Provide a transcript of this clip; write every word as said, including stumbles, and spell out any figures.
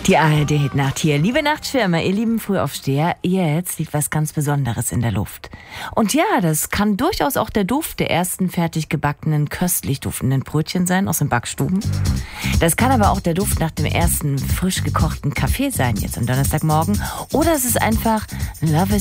Die A R D-Nacht hier. Liebe Nachtschwärmer, ihr lieben Frühaufsteher, jetzt liegt was ganz Besonderes in der Luft. Und ja, das kann durchaus auch der Duft der ersten fertig gebackenen, köstlich duftenden Brötchen sein aus den Backstuben. Das kann aber auch der Duft nach dem ersten frisch gekochten Kaffee sein, jetzt am Donnerstagmorgen. Oder es ist einfach Love is